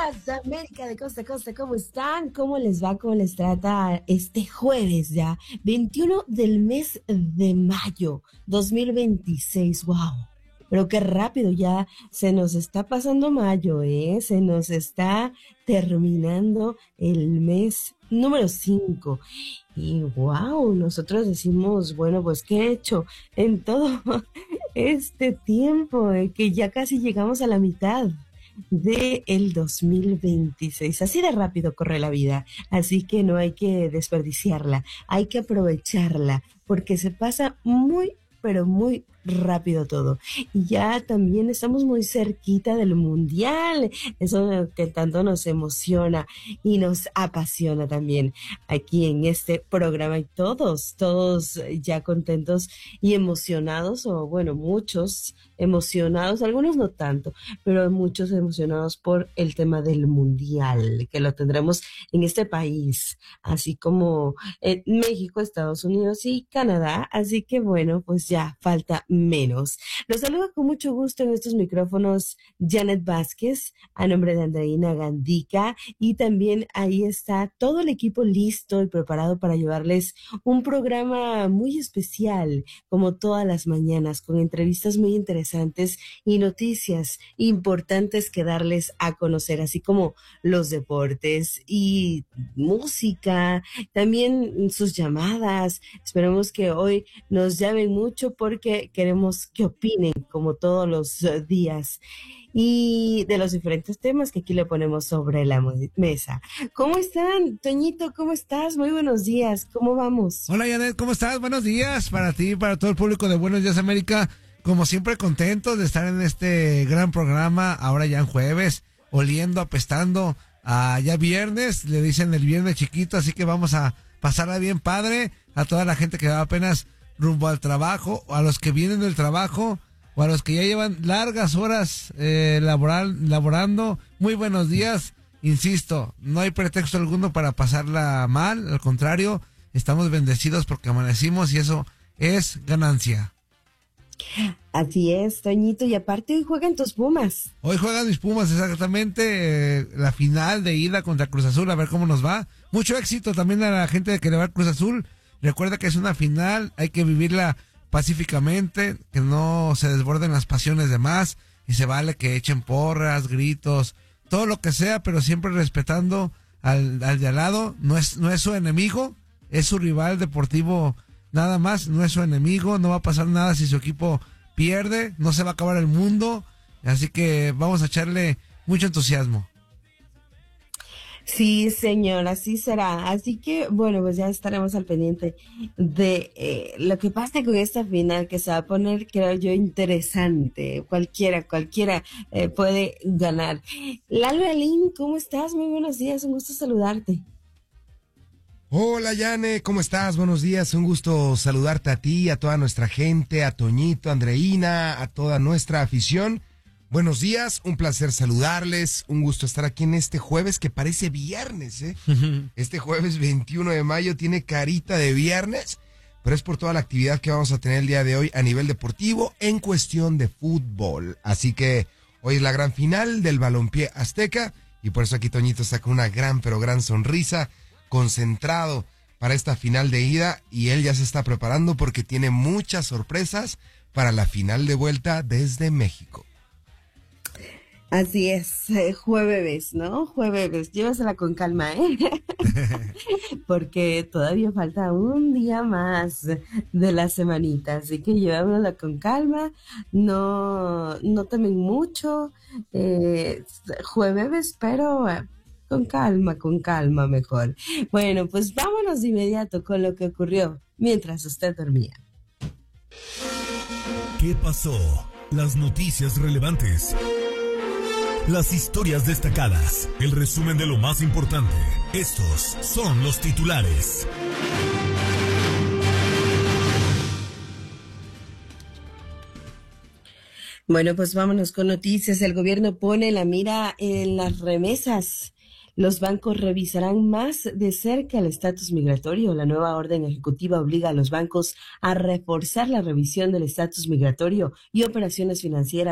días, América de costa a costa, ¿cómo están? ¿Cómo les va? ¿Cómo les trata este jueves ya? 21 del mes de mayo, 2026. ¡Wow! Pero qué rápido ya se nos está pasando mayo, ¿eh? Se nos está terminando el mes número 5. Y wow, nosotros decimos, bueno, pues ¿qué he hecho en todo este tiempo? Que ya casi llegamos a la mitad de el 2026. Así de rápido corre la vida, así que no hay que desperdiciarla, hay que aprovecharla, porque se pasa muy, pero muy rápido todo. Y ya también estamos muy cerquita del mundial, eso que tanto nos emociona y nos apasiona también aquí en este programa y todos ya contentos y emocionados, o bueno, muchos emocionados, algunos no tanto, pero muchos emocionados por el tema del mundial, que lo tendremos en este país, así como en México, Estados Unidos y Canadá, así que bueno, pues ya falta menos. Los saludo con mucho gusto en estos micrófonos Janet Vázquez, a nombre de Andreina Gandica, y también ahí está todo el equipo listo y preparado para llevarles un programa muy especial, como todas las mañanas, con entrevistas muy interesantes y noticias importantes que darles a conocer, así como los deportes y música, también sus llamadas. Esperemos que hoy nos llamen mucho porque queremos que opinen como todos los días y de los diferentes temas que aquí le ponemos sobre la mesa. ¿Cómo están? Toñito, ¿cómo estás? Muy buenos días. ¿Cómo vamos? Hola, Janet, ¿cómo estás? Buenos días para ti y para todo el público de Buenos Días América. Como siempre, contentos de estar en este gran programa, ahora ya en jueves, oliendo, apestando a ya viernes, le dicen el viernes chiquito, así que vamos a pasarla bien padre a toda la gente que va apenas rumbo al trabajo, o a los que vienen del trabajo, o a los que ya llevan largas horas laborando. Muy buenos días. Insisto, no hay pretexto alguno para pasarla mal, al contrario, estamos bendecidos porque amanecimos y eso es ganancia. Así es, Toñito, y aparte hoy juegan tus Pumas. Hoy juegan mis Pumas, exactamente, la final de ida contra Cruz Azul, a ver cómo nos va. Mucho éxito también a la gente que le va a Cruz Azul. Recuerda que es una final, hay que vivirla pacíficamente, que no se desborden las pasiones de más, y se vale que echen porras, gritos, todo lo que sea, pero siempre respetando al de al lado. No es su enemigo, es su rival deportivo nada más, no es su enemigo, no va a pasar nada si su equipo pierde, no se va a acabar el mundo, así que vamos a echarle mucho entusiasmo. Sí, señor, así será. Así que, bueno, pues ya estaremos al pendiente de lo que pase con esta final, que se va a poner, creo yo, interesante. Cualquiera puede ganar. Lalo Alín, ¿cómo estás? Muy buenos días, un gusto saludarte. Hola, Yane, ¿cómo estás? Buenos días, un gusto saludarte a ti, a toda nuestra gente, a Toñito, a Andreina, a toda nuestra afición. Buenos días, un placer saludarles, un gusto estar aquí en este jueves que parece viernes, ¿eh? Este jueves 21 de mayo tiene carita de viernes, pero es por toda la actividad que vamos a tener el día de hoy a nivel deportivo en cuestión de fútbol. Así que hoy es la gran final del balompié azteca y por eso aquí Toñito está con una gran, pero gran sonrisa, concentrado para esta final de ida, y él ya se está preparando porque tiene muchas sorpresas para la final de vuelta desde México. Así es, jueves, ¿no? Jueves, llévasela con calma, ¿eh? Porque todavía falta un día más de la semanita, así que llévamela con calma, no temen mucho, jueves, pero con calma mejor. Bueno, pues vámonos de inmediato con lo que ocurrió mientras usted dormía. ¿Qué pasó? Las noticias relevantes. Las historias destacadas, el resumen de lo más importante. Estos son los titulares. Bueno, pues vámonos con noticias. El gobierno pone la mira en las remesas. Los bancos revisarán más de cerca el estatus migratorio. La nueva orden ejecutiva obliga a los bancos a reforzar la revisión del estatus migratorio y operaciones financieras.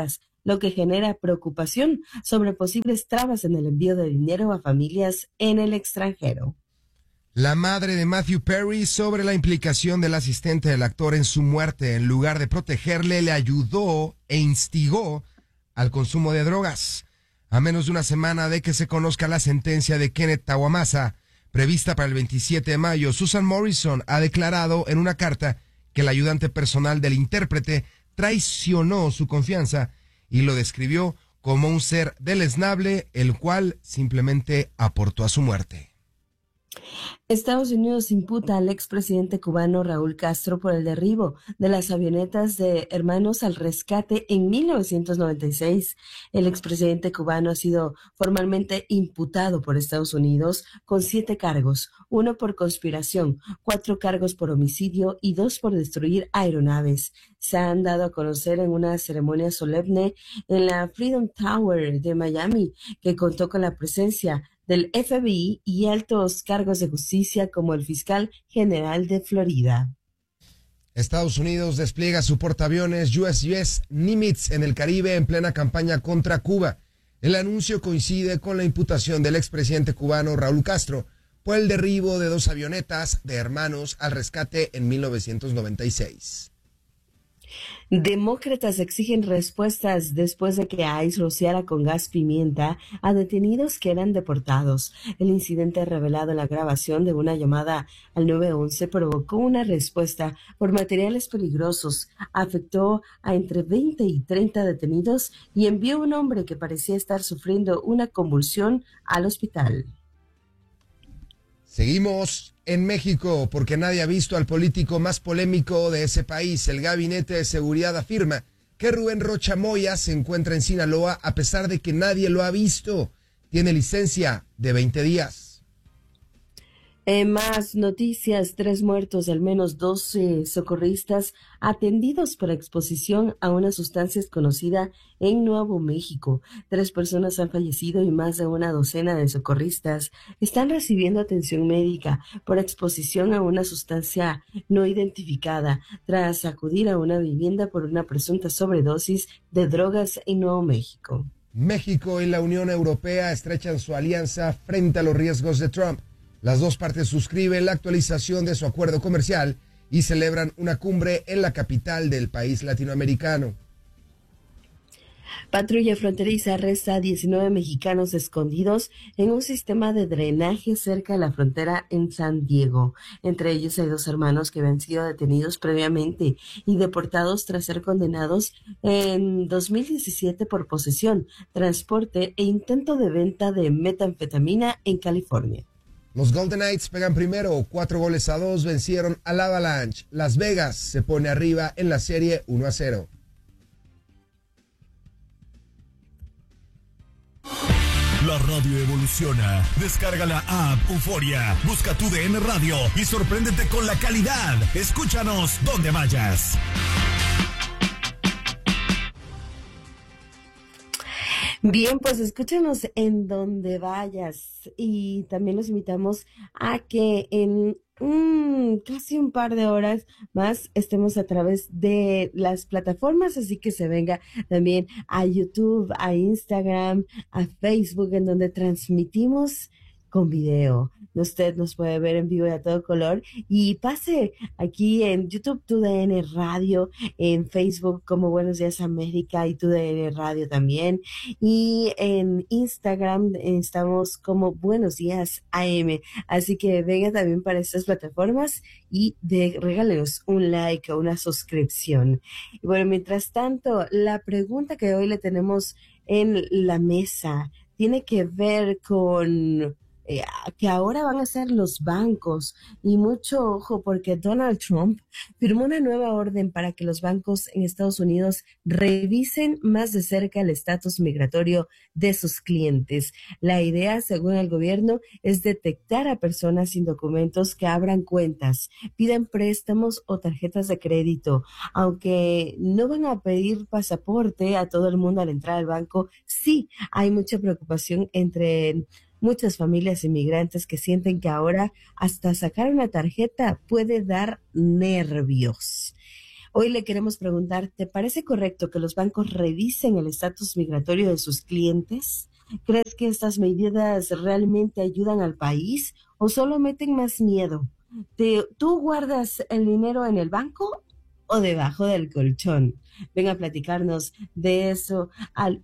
lo que genera preocupación sobre posibles trabas en el envío de dinero a familias en el extranjero. La madre de Matthew Perry sobre la implicación del asistente del actor en su muerte. En lugar de protegerle, le ayudó e instigó al consumo de drogas. A menos de una semana de que se conozca la sentencia de Kenneth Tawamasa, prevista para el 27 de mayo, Susan Morrison ha declarado en una carta que el ayudante personal del intérprete traicionó su confianza y lo describió como un ser deleznable, el cual simplemente aportó a su muerte. Estados Unidos imputa al expresidente cubano Raúl Castro por el derribo de las avionetas de Hermanos al Rescate en 1996. El expresidente cubano ha sido formalmente imputado por Estados Unidos con 7 cargos, 1 por conspiración, 4 cargos por homicidio y 2 por destruir aeronaves. Se han dado a conocer en una ceremonia solemne en la Freedom Tower de Miami, que contó con la presencia del FBI y altos cargos de justicia como el fiscal general de Florida. Estados Unidos despliega su portaaviones USS Nimitz en el Caribe en plena campaña contra Cuba. El anuncio coincide con la imputación del expresidente cubano Raúl Castro por el derribo de 2 avionetas de Hermanos al Rescate en 1996. Demócratas exigen respuestas después de que ICE rociara con gas pimienta a detenidos que eran deportados. El incidente revelado en la grabación de una llamada al 911 provocó una respuesta por materiales peligrosos, afectó a entre 20 y 30 detenidos y envió a un hombre que parecía estar sufriendo una convulsión al hospital. Seguimos en México porque nadie ha visto al político más polémico de ese país. El Gabinete de Seguridad afirma que Rubén Rocha Moya se encuentra en Sinaloa a pesar de que nadie lo ha visto. Tiene licencia de 20 días. En más noticias, 3 muertos, al menos 12 socorristas atendidos por exposición a una sustancia desconocida en Nuevo México. 3 personas han fallecido y más de una docena de socorristas están recibiendo atención médica por exposición a una sustancia no identificada tras acudir a una vivienda por una presunta sobredosis de drogas en Nuevo México. México y la Unión Europea estrechan su alianza frente a los riesgos de Trump. Las dos partes suscriben la actualización de su acuerdo comercial y celebran una cumbre en la capital del país latinoamericano. Patrulla fronteriza arresta a 19 mexicanos escondidos en un sistema de drenaje cerca de la frontera en San Diego. Entre ellos hay 2 hermanos que habían sido detenidos previamente y deportados tras ser condenados en 2017 por posesión, transporte e intento de venta de metanfetamina en California. Los Golden Knights pegan primero, 4-2 vencieron al Avalanche. Las Vegas se pone arriba en la serie 1-0. La radio evoluciona. Descarga la app Euforia, busca tu DN Radio y sorpréndete con la calidad. Escúchanos donde vayas. Bien, pues escúchanos en donde vayas y también los invitamos a que en casi un par de horas más estemos a través de las plataformas, así que se venga también a YouTube, a Instagram, a Facebook, en donde transmitimos con video. Usted nos puede ver en vivo y a todo color y pase aquí en YouTube TUDN Radio, en Facebook como Buenos Días América y TUDN Radio también, y en Instagram estamos como Buenos Días AM, así que venga también para estas plataformas y regálenos un like o una suscripción. Y bueno, mientras tanto, la pregunta que hoy le tenemos en la mesa tiene que ver con que ahora van a ser los bancos, y mucho ojo porque Donald Trump firmó una nueva orden para que los bancos en Estados Unidos revisen más de cerca el estatus migratorio de sus clientes. La idea, según el gobierno, es detectar a personas sin documentos que abran cuentas, pidan préstamos o tarjetas de crédito. Aunque no van a pedir pasaporte a todo el mundo al entrar al banco, sí hay mucha preocupación entre muchas familias inmigrantes que sienten que ahora hasta sacar una tarjeta puede dar nervios. Hoy le queremos preguntar, ¿te parece correcto que los bancos revisen el estatus migratorio de sus clientes? ¿Crees que estas medidas realmente ayudan al país o solo meten más miedo? ¿Tú guardas el dinero en el banco o debajo del colchón? Ven a platicarnos de eso al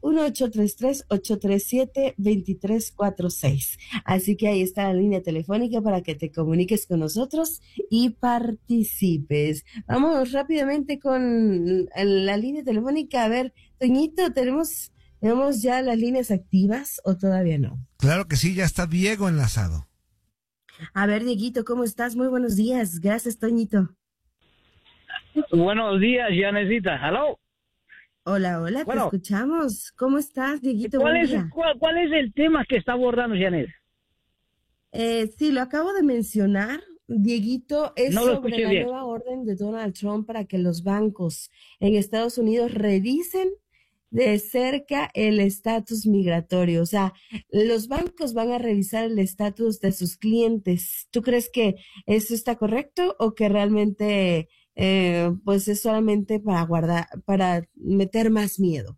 1833-837-2346. Así que ahí está la línea telefónica para que te comuniques con nosotros y participes. Vamos rápidamente con la línea telefónica. A ver, Toñito, ¿tenemos ya las líneas activas o todavía no? Claro que sí, ya está Diego enlazado. A ver, Dieguito, ¿cómo estás? Muy buenos días. Gracias, Toñito. Buenos días, Yanecita. ¿Aló? Hola, te escuchamos. ¿Cómo estás, Dieguito? ¿Cuál es el tema que está abordando, Janet? Sí, lo acabo de mencionar, Dieguito, es No lo sobre escuché la bien. nueva orden de Donald Trump para que los bancos en Estados Unidos revisen de cerca el estatus migratorio. O sea, los bancos van a revisar el estatus de sus clientes. ¿Tú crees que eso está correcto o que realmente pues es solamente para meter más miedo?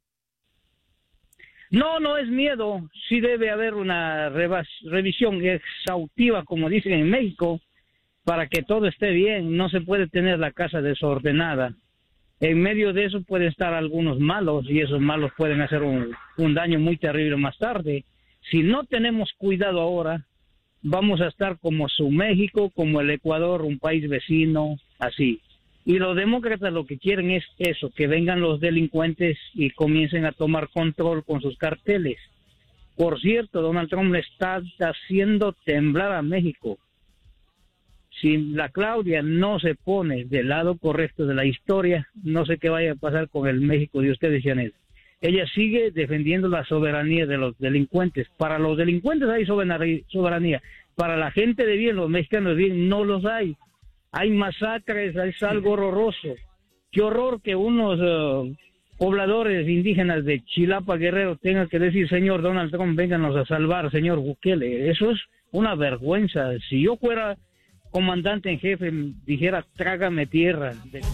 No es miedo. Sí debe haber una revisión exhaustiva, como dicen en México, para que todo esté bien. No se puede tener la casa desordenada. En medio de eso pueden estar algunos malos y esos malos pueden hacer un daño muy terrible más tarde. Si no tenemos cuidado ahora, vamos a estar como su México, como el Ecuador, un país vecino, así. Y los demócratas lo que quieren es eso, que vengan los delincuentes y comiencen a tomar control con sus carteles. Por cierto, Donald Trump le está haciendo temblar a México. Si la Claudia no se pone del lado correcto de la historia, no sé qué vaya a pasar con el México de ustedes, Janet. Ella sigue defendiendo la soberanía de los delincuentes. Para los delincuentes hay soberanía. Para la gente de bien, los mexicanos de bien, no los hay. Hay masacres, es algo horroroso. Qué horror que unos pobladores indígenas de Chilapa, Guerrero, tengan que decir, señor Donald Trump, vénganos a salvar, señor Bukele. Eso es una vergüenza. Si yo fuera comandante en jefe, dijera, trágame tierra.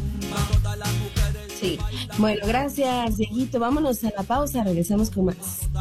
Sí. Bueno, gracias, Dieguito. Vámonos a la pausa, regresamos con más.